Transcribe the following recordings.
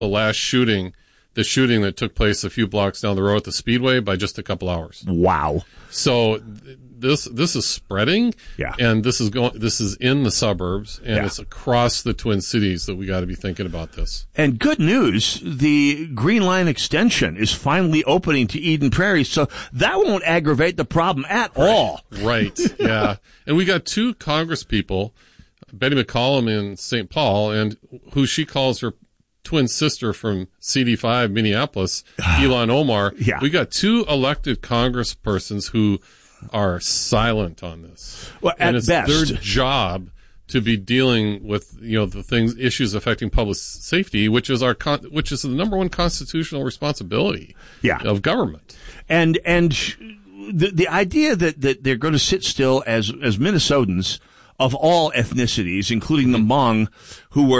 the last shooting, the shooting that took place a few blocks down the road at the Speedway by just a couple hours. Wow. So this is spreading, yeah, and this is in the suburbs, and yeah, it's across the Twin Cities that we got to be thinking about this. And good news, the Green Line extension is finally opening to Eden Prairie, so that won't aggravate the problem at all. Right, yeah. And we got two Congress people, Betty McCollum in St. Paul, and who she calls her twin sister from CD5 Minneapolis, Ilhan Omar. Yeah. We got two elected congresspersons who are silent on this. Well, and at it's best, their job to be dealing with, the issues affecting public safety, which is the number one constitutional responsibility of government. And the idea that they're going to sit still as Minnesotans of all ethnicities, including the Hmong, who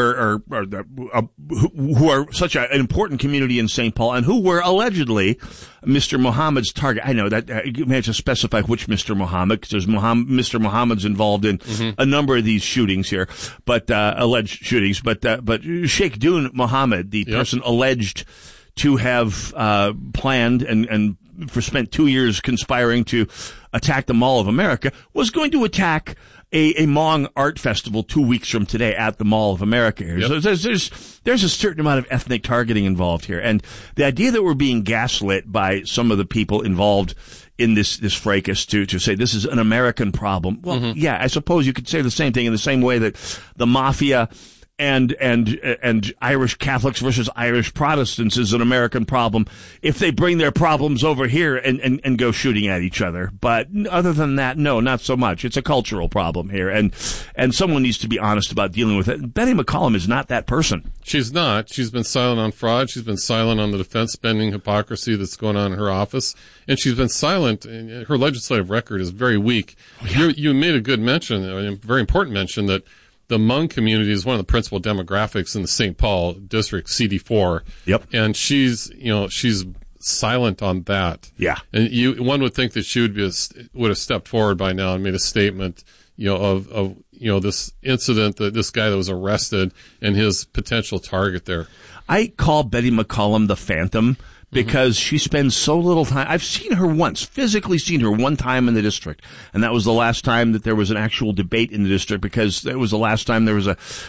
are such an important community in St. Paul, and who were allegedly Mr. Muhammad's target. I know that you may have to specify which Mr. Muhammad, because there's Mr. Muhammad's involved in a number of these shootings here, but alleged shootings. But Sheikh Dune Muhammad, the person alleged to have planned and spent 2 years conspiring to attack the Mall of America, was going to attack a Hmong art festival 2 weeks from today at the Mall of America here. Yep. So there's a certain amount of ethnic targeting involved here. And the idea that we're being gaslit by some of the people involved in this fracas to say this is an American problem. Well, yeah, I suppose you could say the same thing in the same way that the mafia and Irish Catholics versus Irish Protestants is an American problem if they bring their problems over here and go shooting at each other. But other than that, no, not so much. It's a cultural problem here, and someone needs to be honest about dealing with it. Betty McCollum is not that person. She's not. She's been silent on fraud. She's been silent on the defense spending hypocrisy that's going on in her office. And she's been silent. Her legislative record is very weak. Yeah. You made a good mention, a very important mention, that the Hmong community is one of the principal demographics in the St. Paul district, CD4. Yep. And she's silent on that. Yeah. And one would think that she would have stepped forward by now and made a statement, of this incident, that this guy that was arrested and his potential target there. I call Betty McCollum the Phantom, because she spends so little time. I've seen her once, physically seen her one time in the district, and that was the last time that there was an actual debate in the district, because it was the last time there was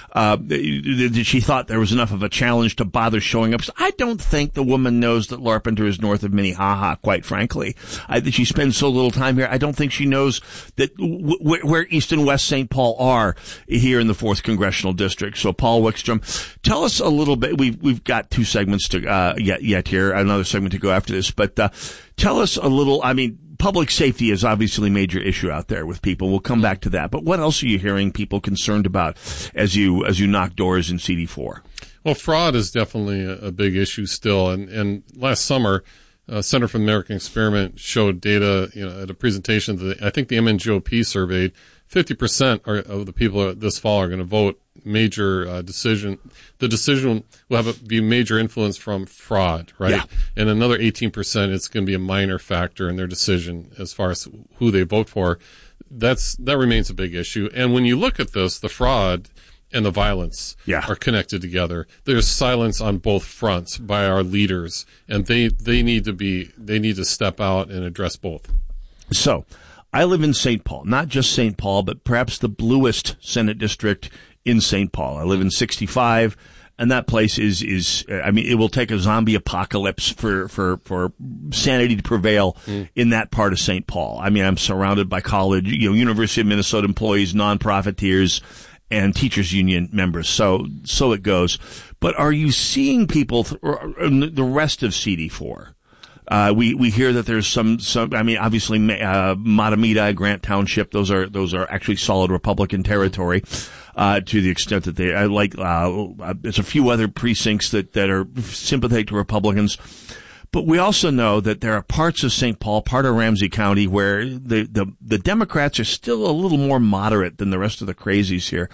she thought there was enough of a challenge to bother showing up. So I don't think the woman knows that Larpenteur is north of Minnehaha, quite frankly. She spends so little time here. I don't think she knows that where East and West St. Paul are here in the 4th Congressional District. So Paul Wickstrom, tell us a little bit. We've got 2 segments to yet here. Another segment to go after this, but tell us a little. I mean, public safety is obviously a major issue out there with people. We'll come back to that. But what else are you hearing people concerned about as you knock doors in CD4? Well, fraud is definitely a big issue still. And last summer, Center for the American Experiment showed data, at a presentation that I think the MNGOP surveyed. 50% of the people this fall are going to vote major decision. The decision will be major influence from fraud, right? Yeah. And another 18%, it's going to be a minor factor in their decision as far as who they vote for. That remains a big issue. And when you look at this, the fraud and the violence are connected together. There's silence on both fronts by our leaders, and they need to step out and address both. So, I live in St. Paul, not just St. Paul, but perhaps the bluest Senate district in St. Paul. I live in 65, and that place is it will take a zombie apocalypse for sanity to prevail in that part of St. Paul. I mean, I'm surrounded by college, University of Minnesota employees, non-profiteers, and teachers union members. So it goes. But are you seeing people, the rest of CD4? We hear that there's some, obviously, Matamita, Grant Township, those are actually solid Republican territory, to the extent that there's a few other precincts that are sympathetic to Republicans. But we also know that there are parts of St. Paul, part of Ramsey County, where the Democrats are still a little more moderate than the rest of the crazies here.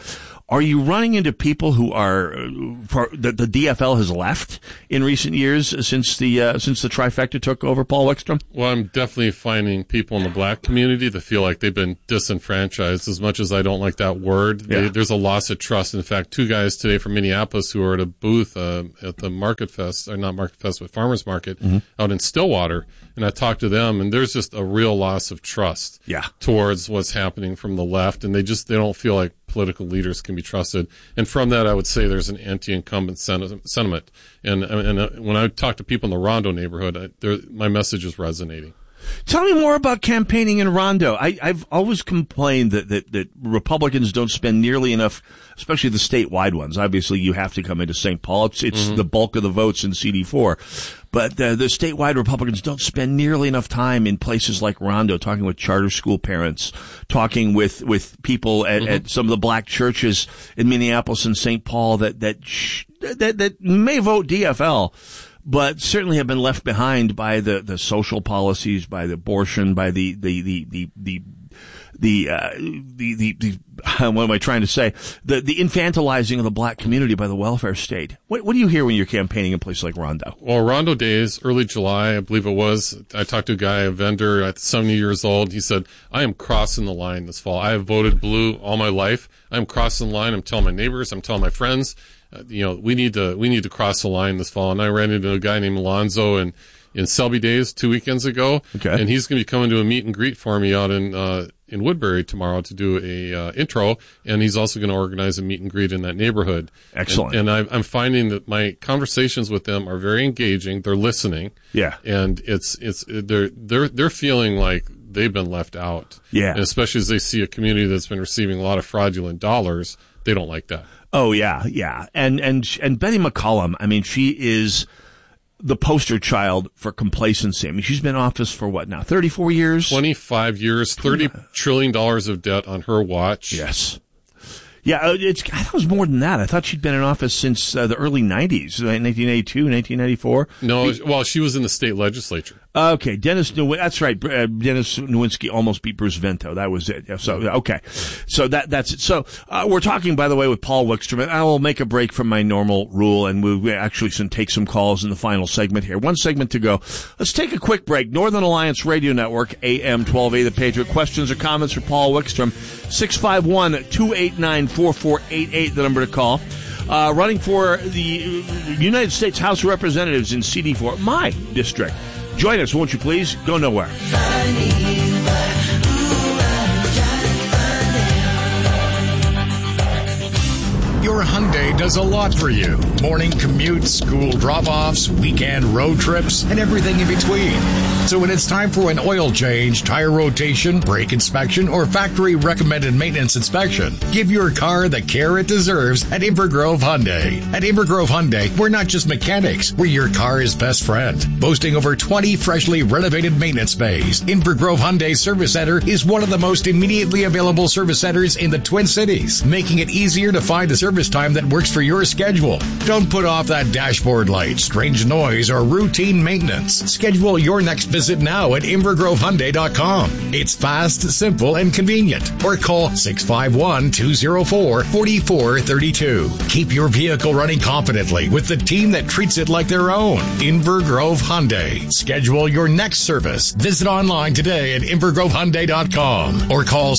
Are you running into people who are that the DFL has left in recent years since the trifecta took over, Paul Wickstrom? Well, I'm definitely finding people in the black community that feel like they've been disenfranchised. As much as I don't like that word, there's a loss of trust. In fact, two guys today from Minneapolis who are at a booth at the Market Fest, or not Market Fest, but Farmers Market out in Stillwater, and I talked to them, and there's just a real loss of trust towards what's happening from the left, and they don't feel like political leaders can be trusted. And from that, I would say there's an anti-incumbent sentiment. And when I talk to people in the Rondo neighborhood, my message is resonating. Tell me more about campaigning in Rondo. I've always complained that Republicans don't spend nearly enough, especially the statewide ones. Obviously, you have to come into St. Paul. It's the bulk of the votes in CD4. But the statewide Republicans don't spend nearly enough time in places like Rondo, talking with charter school parents, talking with people at some of the black churches in Minneapolis and St. Paul that may vote DFL, but certainly have been left behind by the social policies, by the abortion, by the what am I trying to say? The infantilizing of the black community by the welfare state. What do you hear when you're campaigning in places like Rondo? Well, Rondo days, early July, I believe it was. I talked to a guy, a vendor at 70 years old. He said, I am crossing the line this fall. I have voted blue all my life. I'm crossing the line. I'm telling my neighbors. I'm telling my friends. We need to cross the line this fall. And I ran into a guy named Alonzo in Selby Days 2 weekends ago. Okay. And he's going to be coming to a meet and greet for me out in Woodbury tomorrow to do a intro, and he's also going to organize a meet and greet in that neighborhood. Excellent. And I'm finding that my conversations with them are very engaging. They're listening. Yeah. And they're feeling like they've been left out. Yeah. And especially as they see a community that's been receiving a lot of fraudulent dollars, they don't like that. Oh yeah, yeah. And Betty McCollum, I mean, she is the poster child for complacency. I mean, she's been in office for what now? 34 years? 25 years, $30 trillion of debt on her watch. Yes. Yeah, I thought it was more than that. I thought she'd been in office since the early 90s, 1982, 1994. No, well, she was in the state legislature. Okay, that's right. Dennis Nowinski almost beat Bruce Vento. That was it. So, okay. So that's it. So, we're talking, by the way, with Paul Wickstrom. I will make a break from my normal rule, and we'll actually take some calls in the final segment here. One segment to go. Let's take a quick break. Northern Alliance Radio Network, AM 1280 The Patriot. Questions or comments for Paul Wickstrom? 651-289-4488, the number to call. Running for the United States House of Representatives in CD4, my district. Join us, won't you please? Go nowhere. Your Hyundai does a lot for you. Morning commutes, school drop-offs, weekend road trips, and everything in between. So when it's time for an oil change, tire rotation, brake inspection, or factory-recommended maintenance inspection, give your car the care it deserves at Invergrove Hyundai. At Invergrove Hyundai, we're not just mechanics, we're your car's best friend. Boasting over 20 freshly renovated maintenance bays, Invergrove Hyundai Service Center is one of the most immediately available service centers in the Twin Cities, making it easier to find a service time that works for your schedule. Don't put off that dashboard light, strange noise, or routine maintenance. Schedule your next visit now at InvergroveHyundai.com. It's fast, simple, and convenient. Or call 651-204-4432. Keep your vehicle running confidently with the team that treats it like their own. Invergrove Hyundai. Schedule your next service. Visit online today at InvergroveHyundai.com or call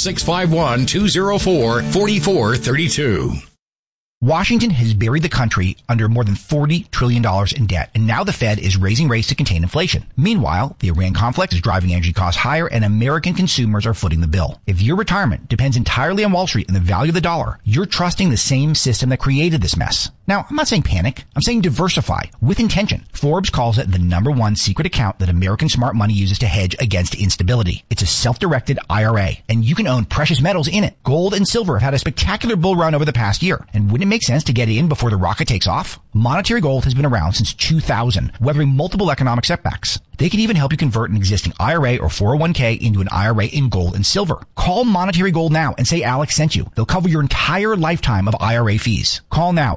651-204-4432. Washington has buried the country under more than $40 trillion in debt, and now the Fed is raising rates to contain inflation. Meanwhile, the Iran conflict is driving energy costs higher, and American consumers are footing the bill. If your retirement depends entirely on Wall Street and the value of the dollar, you're trusting the same system that created this mess. Now, I'm not saying panic. I'm saying diversify with intention. Forbes calls it the #1 secret account that American smart money uses to hedge against instability. It's a self-directed IRA, and you can own precious metals in it. Gold and silver have had a spectacular bull run over the past year, and wouldn't it make sense to get in before the rocket takes off? Monetary Gold has been around since 2000, weathering multiple economic setbacks. They can even help you convert an existing IRA or 401k into an IRA in gold and silver. Call Monetary Gold now and say Alex sent you. They'll cover your entire lifetime of IRA fees. Call now,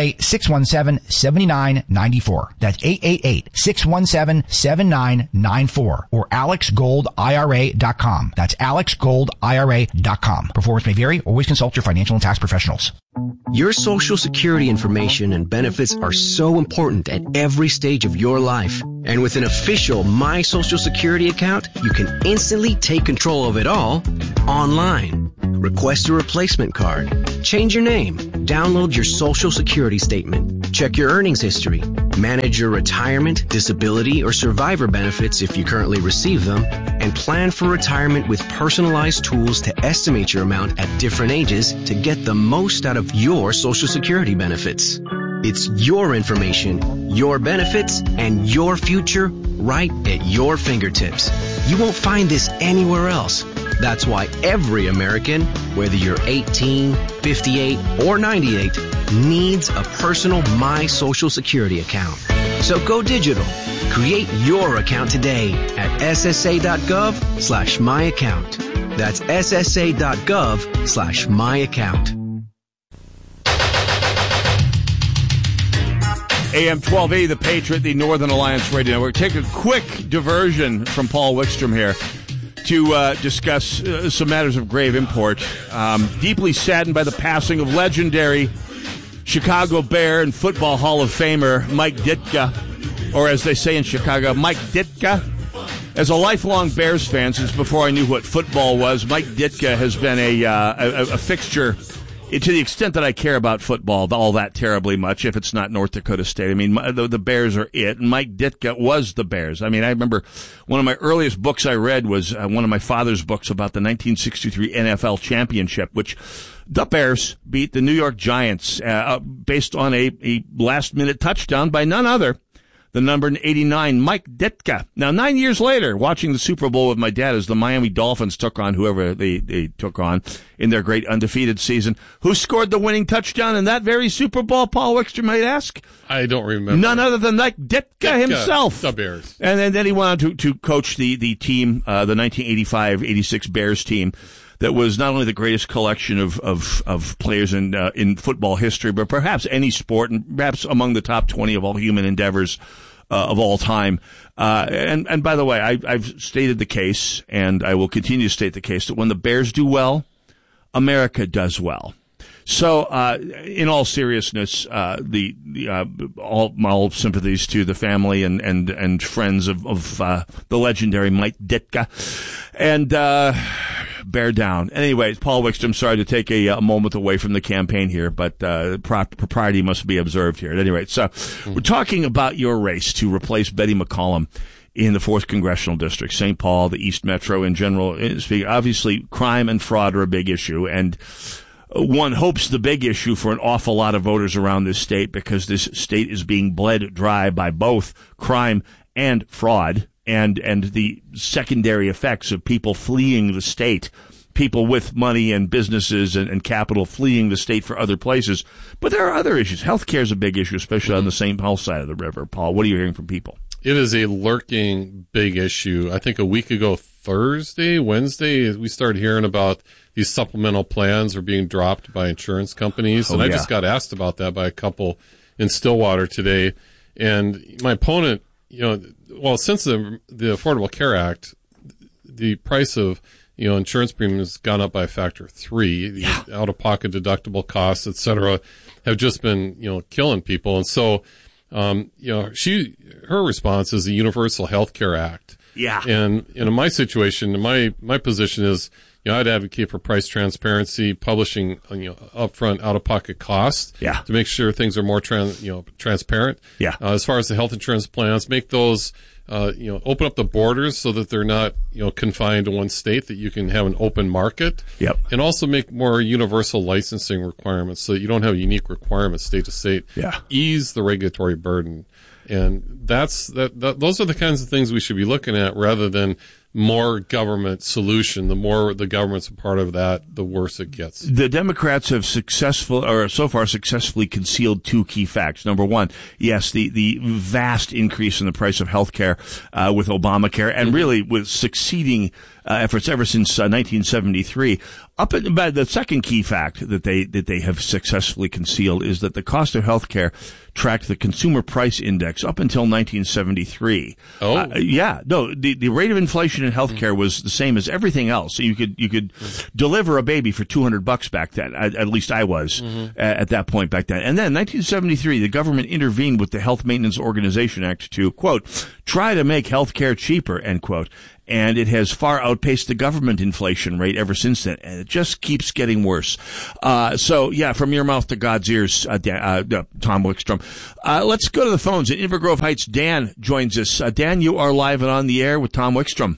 888-617-7994. That's 888-617-7994 or AlexGoldIRA.com. That's AlexGoldIRA.com. Performance may vary. Always consult your financial and tax professionals. Your Social Security information and benefits are so important at every stage of your life. And with an official My Social Security account, you can instantly take control of it all online. Request a replacement card, change your name, download your Social Security statement, check your earnings history, manage your retirement, disability, or survivor benefits if you currently receive them, and plan for retirement with personalized tools to estimate your amount at different ages to get the most out of your Social Security benefits. It's your information, your benefits, and your future right at your fingertips. You won't find this anywhere else. That's why every American, whether you're 18, 58, or 98, needs a personal My Social Security account. So go digital. Create your account today at ssa.gov/myaccount. That's ssa.gov/myaccount. AM 1280, The Patriot, the Northern Alliance Radio Network. Take a quick diversion from Paul Wickstrom here to discuss some matters of grave import. Deeply saddened by the passing of legendary Chicago Bear and Football Hall of Famer Mike Ditka, or as they say in Chicago, Mike Ditka. As a lifelong Bears fan since before I knew what football was, Mike Ditka has been a fixture to the extent that I care about football all that terribly much, if it's not North Dakota State. I mean, the Bears are it, and Mike Ditka was the Bears. I mean, I remember one of my earliest books I read was one of my father's books about the 1963 NFL Championship, which the Bears beat the New York Giants based on a last-minute touchdown by none other the number 89, Mike Ditka. Now, 9 years later, watching the Super Bowl with my dad as the Miami Dolphins took on whoever they took on in their great undefeated season, who scored the winning touchdown in that very Super Bowl, Paul Wickstrom might ask? I don't remember. None other than Mike Ditka himself. The Bears. And then he went on to coach the team, the 1985-86 Bears team. That was not only the greatest collection of players in football history, but perhaps any sport, and perhaps among the top 20 of all human endeavors of all time. And by the way, I've stated the case, and I will continue to state the case, that when the Bears do well, America does well. So, in all seriousness, all sympathies to the family and friends of the legendary Mike Ditka, and bear down. Anyway, Paul Wickstrom, sorry to take a moment away from the campaign here, but propriety must be observed here. At any rate, so we're talking about your race to replace Betty McCollum in the 4th Congressional District, St. Paul, the East Metro in general. Obviously, crime and fraud are a big issue, and one hopes the big issue for an awful lot of voters around this state, because this state is being bled dry by both crime and fraud, and the secondary effects of people fleeing the state, people with money and businesses and capital fleeing the state for other places. But there are other issues. Healthcare is a big issue, especially on the St. Paul side of the river. Paul, what are you hearing from people? It is a lurking big issue. I think a week ago, Wednesday, we started hearing about these supplemental plans are being dropped by insurance companies. I just got asked about that by a couple in Stillwater today. And my opponent, since the Affordable Care Act, the price of, insurance premiums has gone up by a factor of 3. The out-of-pocket deductible costs, et cetera, have just been, killing people. And so, her response is the Universal Health Care Act. Yeah. And in my situation, my position is, I'd advocate for price transparency, publishing, upfront out-of-pocket costs to make sure things are more transparent. Yeah. As far as the health insurance plans, make those, open up the borders so that they're not, confined to one state, that you can have an open market. Yep. And also make more universal licensing requirements so that you don't have unique requirements state to state. Yeah. Ease the regulatory burden. And those are the kinds of things we should be looking at, rather than more government solution. The more the government's a part of that, the worse it gets. The Democrats have so far successfully concealed 2 key facts. Number one, yes, the vast increase in the price of health care with Obamacare, and really with succeeding efforts ever since 1973. But the second key fact that they have successfully concealed is that the cost of health care tracked the consumer price index up until 1973. The rate of inflation inflation in healthcare was the same as everything else. So you could deliver a baby for $200 back then. At least I was at that point back then. And then in 1973, the government intervened with the Health Maintenance Organization Act to, quote, try to make healthcare cheaper, end quote. And it has far outpaced the government inflation rate ever since then. And it just keeps getting worse. So, yeah, from your mouth to God's ears, Tom Wickstrom. Let's go to the phones. In Inver Grove Heights, Dan joins us. Dan, you are live and on the air with Tom Wickstrom.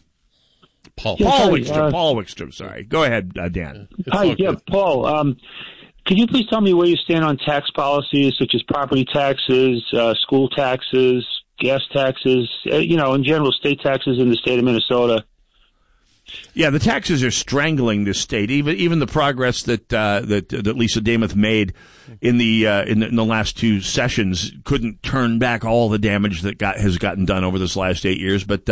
Paul Wickstrom, sorry. Go ahead, Dan. Hi, yeah, Paul. Could you please tell me where you stand on tax policies such as property taxes, school taxes, gas taxes, in general, state taxes in the state of Minnesota? Yeah, the taxes are strangling this state. Even the progress that Lisa Damuth made in the last two sessions couldn't turn back all the damage that has gotten done over this last 8 years. But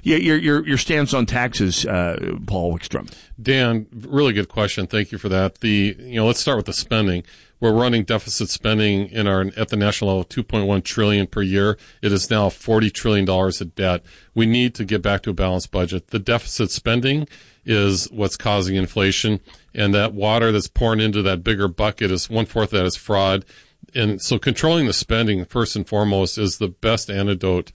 your stance on taxes, Paul Wickstrom. Dan, really good question. Thank you for that. Let's start with the spending. We're running deficit spending at the national level, $2.1 trillion per year. It is now $40 trillion of debt. We need to get back to a balanced budget. The deficit spending is what's causing inflation, and that water that's pouring into that bigger bucket is 1/4 of that is fraud. And so controlling the spending, first and foremost, is the best antidote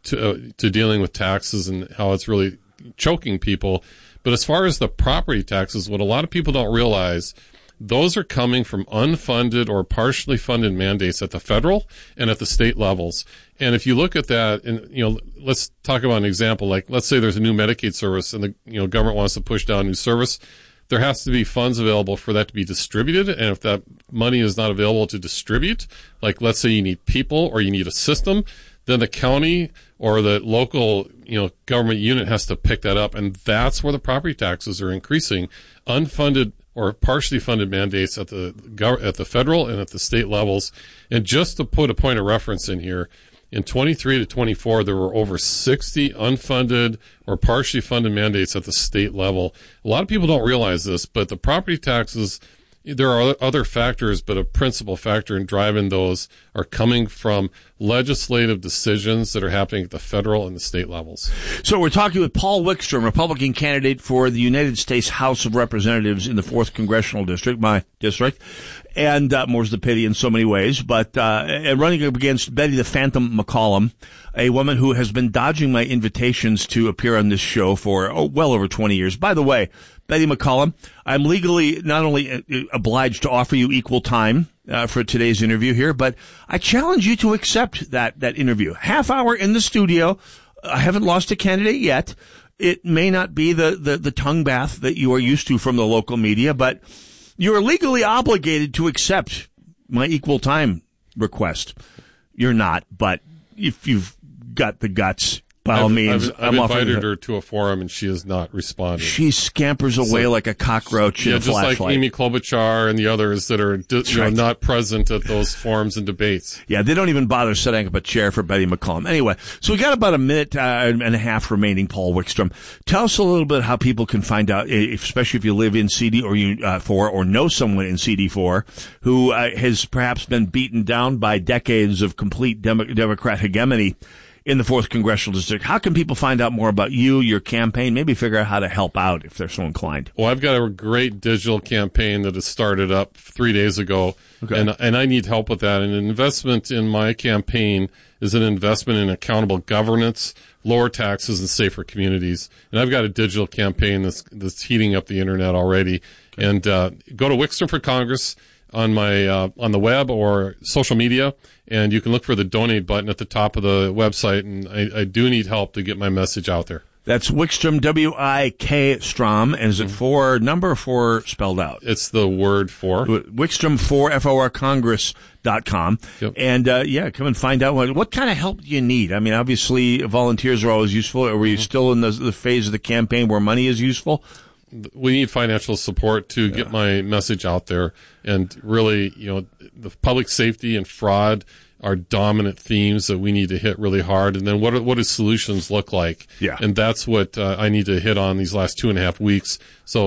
to dealing with taxes and how it's really choking people. But as far as the property taxes, what a lot of people don't realize, those are coming from unfunded or partially funded mandates at the federal and at the state levels. And if you look at that, and let's talk about an example. Like, let's say there's a new Medicaid service, and the government wants to push down a new service. There has to be funds available for that to be distributed. And if that money is not available to distribute, like let's say you need people or you need a system, then the county or the local government unit has to pick that up, and that's where the property taxes are increasing. Unfunded or partially funded mandates at the federal and at the state levels. And just to put a point of reference in here, in 23 to 24, there were over 60 unfunded or partially funded mandates at the state level. A lot of people don't realize this, but the property taxes, there are other factors, but a principal factor in driving those are coming from legislative decisions that are happening at the federal and the state levels. So we're talking with Paul Wickstrom, Republican candidate for the United States House of Representatives in the 4th Congressional District, my district, and more's the pity in so many ways, but running up against Betty the Phantom McCollum, a woman who has been dodging my invitations to appear on this show for well over 20 years. By the way, Betty McCollum, I'm legally not only obliged to offer you equal time for today's interview here, but I challenge you to accept that interview. Half hour in the studio. I haven't lost a candidate yet. It may not be the tongue bath that you are used to from the local media, but you are legally obligated to accept my equal time request. You're not, but if you've got the guts, by all means, I've invited her to a forum, and she has not responded. She scampers away like a cockroach in a flashlight. Just like Amy Klobuchar and the others that are not present at those forums and debates. Yeah, they don't even bother setting up a chair for Betty McCollum. Anyway, so we got about a minute and a half remaining, Paul Wickstrom. Tell us a little bit how people can find out, especially if you live in CD4 or know someone in CD4 who has perhaps been beaten down by decades of complete Democrat hegemony in the 4th Congressional District. How can people find out more about you, your campaign, maybe figure out how to help out if they're so inclined? Well, I've got a great digital campaign that has started up 3 days ago, and I need help with that. And an investment in my campaign is an investment in accountable governance, lower taxes, and safer communities. And I've got a digital campaign that's heating up the internet already. Okay. And go to Wickstrom for Congress on on the web or social media, and you can look for the donate button at the top of the website, and I do need help to get my message out there. That's Wickstrom, W-I-K Strom, and is it number 4 spelled out? It's the word 4. Wickstrom 4, F-O-R, Congress.com. Yep. And, come and find out what kind of help do you need? I mean, obviously, volunteers are always useful. Were you still in the phase of the campaign where money is useful? We need financial support to get my message out there. And really, the public safety and fraud are dominant themes that we need to hit really hard. And then what do solutions look like? Yeah. And that's what I need to hit on these last 2.5 weeks. So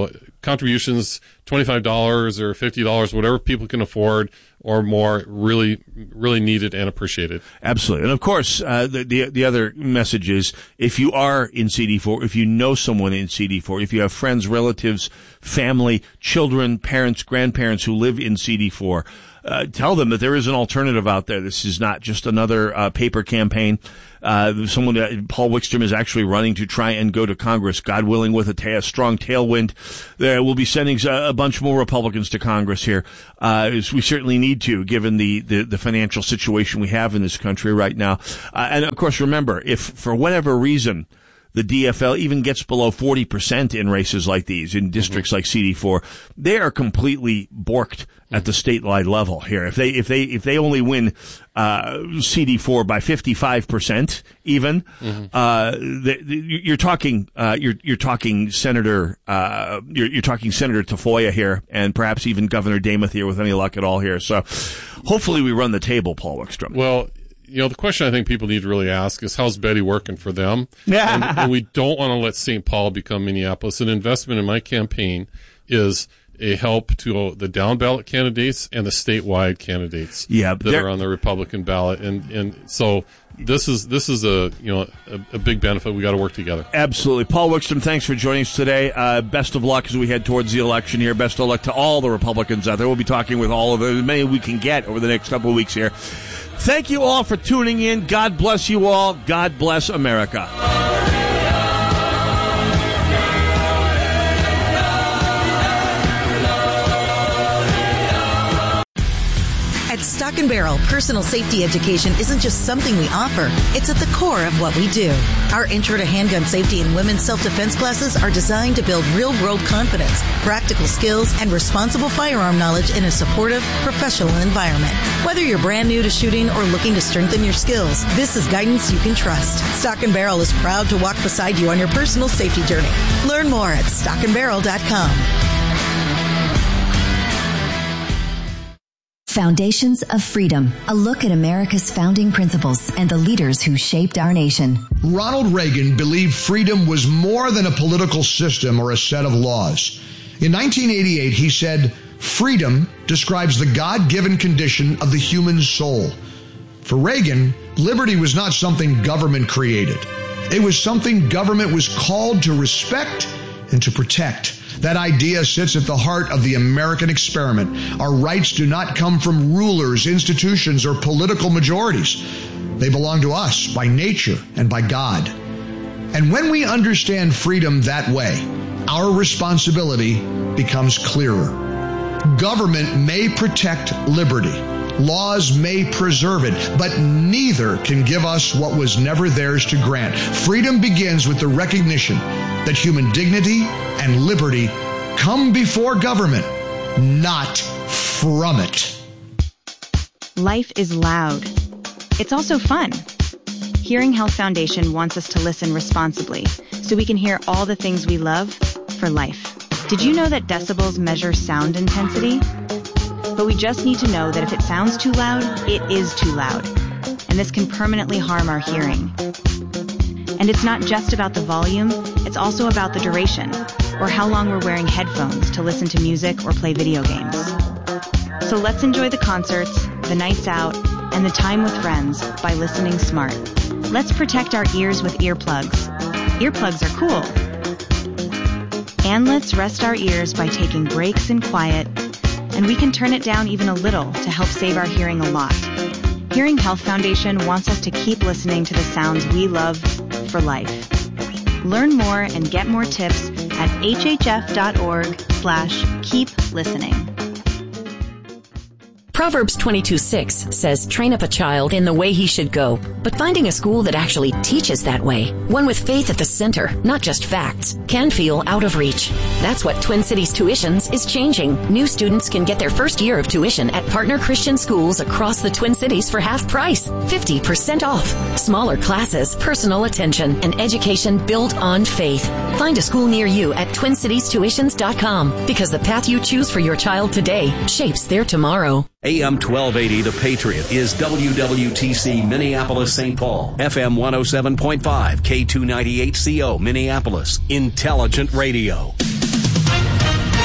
contributions, $25 or $50, whatever people can afford or more, really, really needed and appreciated. Absolutely. And of course, the other message is, if you are in CD4, if you know someone in CD4, if you have friends, relatives, family, children, parents, grandparents who live in CD4, tell them that there is an alternative out there. This is not just another paper campaign. Paul Wickstrom is actually running to try and go to Congress, God willing, with a strong tailwind. We'll be sending a bunch more Republicans to Congress here. We certainly need to, given the financial situation we have in this country right now. And of course, remember, if for whatever reason the DFL even gets below 40% in races like these, in districts like CD4, they are completely borked at the statewide level here. If they only win CD4 by 55%, even, you're talking Senator Tafoya here, and perhaps even Governor Demuth here with any luck at all here. So, hopefully, we run the table, Paul Wickstrom. Well, the question I think people need to really ask is, how's Betty working for them? And we don't want to let St. Paul become Minneapolis. An investment in my campaign is a help to the down ballot candidates and the statewide candidates that are on the Republican ballot. And so this is a big benefit. We got to work together. Absolutely. Paul Wickstrom, thanks for joining us today. Best of luck as we head towards the election here. Best of luck to all the Republicans out there. We'll be talking with all of them, as many we can get over the next couple of weeks here. Thank you all for tuning in. God bless you all. God bless America. At Stock & Barrel, personal safety education isn't just something we offer. It's at the core of what we do. Our Intro to Handgun Safety and Women's Self-Defense classes are designed to build real-world confidence, practical skills, and responsible firearm knowledge in a supportive, professional environment. Whether you're brand new to shooting or looking to strengthen your skills, this is guidance you can trust. Stock & Barrel is proud to walk beside you on your personal safety journey. Learn more at stockandbarrel.com. Foundations of Freedom, a look at America's founding principles and the leaders who shaped our nation. Ronald Reagan believed freedom was more than a political system or a set of laws. In 1988, he said, "Freedom describes the God-given condition of the human soul." For Reagan, liberty was not something government created. It was something government was called to respect and to protect. That idea sits at the heart of the American experiment. Our rights do not come from rulers, institutions, or political majorities. They belong to us by nature and by God. And when we understand freedom that way, our responsibility becomes clearer. Government may protect liberty. Laws may preserve it, but neither can give us what was never theirs to grant. Freedom begins with the recognition that human dignity and liberty come before government, not from it. Life is loud. It's also fun. Hearing Health Foundation wants us to listen responsibly so we can hear all the things we love for life. Did you know that decibels measure sound intensity? But we just need to know that if it sounds too loud, it is too loud. And this can permanently harm our hearing. And it's not just about the volume, it's also about the duration, or how long we're wearing headphones to listen to music or play video games. So let's enjoy the concerts, the nights out, and the time with friends by listening smart. Let's protect our ears with earplugs. Earplugs are cool. And let's rest our ears by taking breaks in quiet, and we can turn it down even a little to help save our hearing a lot. Hearing Health Foundation wants us to keep listening to the sounds we love for life. Learn more and get more tips at hhf.org/keep listening. Proverbs 22:6 says, "Train up a child in the way he should go," but finding a school that actually teaches that way, one with faith at the center, not just facts, can feel out of reach. That's what Twin Cities Tuitions is changing. New students can get their first year of tuition at partner Christian schools across the Twin Cities for half price, 50% off. Smaller classes, personal attention, and education built on faith. Find a school near you at TwinCitiesTuitions.com, because the path you choose for your child today shapes their tomorrow. AM 1280 The Patriot is WWTC Minneapolis St. Paul, FM 107.5, K298CO Minneapolis, Intelligent Radio.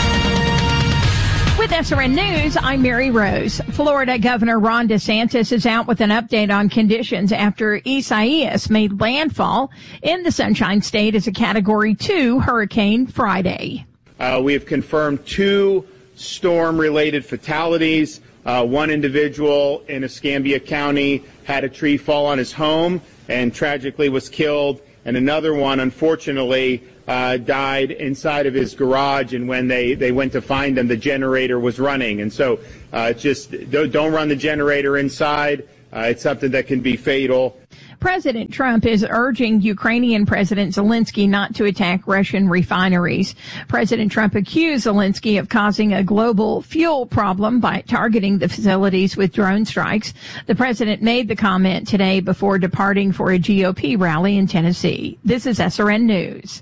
With SRN News, I'm Mary Rose. Florida Governor Ron DeSantis is out with an update on conditions after Isaias made landfall in the Sunshine State as a Category 2 hurricane Friday. We have confirmed 2 storm-related fatalities. One individual in Escambia County had a tree fall on his home and tragically was killed, and another one, unfortunately, died inside of his garage, and when they went to find him, the generator was running. And so just don't run the generator inside. It's something that can be fatal. President Trump is urging Ukrainian President Zelensky not to attack Russian refineries. President Trump accused Zelensky of causing a global fuel problem by targeting the facilities with drone strikes. The president made the comment today before departing for a GOP rally in Tennessee. This is SRN News.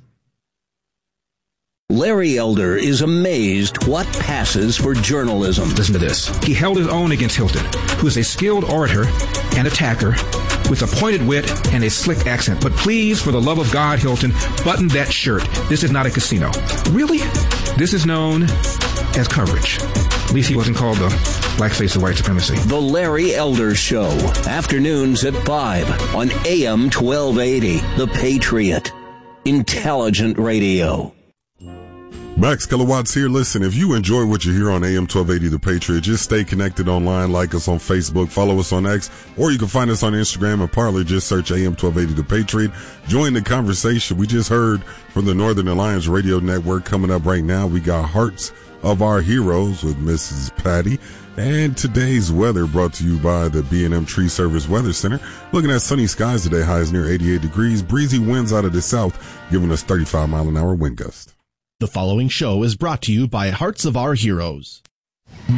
Larry Elder is amazed what passes for journalism. Listen to this. He held his own against Hilton, who is a skilled orator and attacker with a pointed wit and a slick accent. But please, for the love of God, Hilton, button that shirt. This is not a casino. Really? This is known as coverage. At least he wasn't called the black face of white supremacy. The Larry Elder Show, afternoons at 5 on AM 1280. The Patriot. Intelligent radio. Max Kilowatts here. Listen, if you enjoy what you hear on AM 1280 The Patriot, just stay connected online, like us on Facebook, follow us on X, or you can find us on Instagram and Parler. Just search AM 1280 The Patriot. Join the conversation. We just heard from the Northern Alliance Radio Network. Coming up right now, we got Hearts of Our Heroes with Mrs. Patty. And today's weather brought to you by the B&M Tree Service Weather Center. Looking at sunny skies today, highs near 88 degrees, breezy winds out of the south, giving us 35-mile-an-hour wind gust. The following show is brought to you by Hearts of Our Heroes.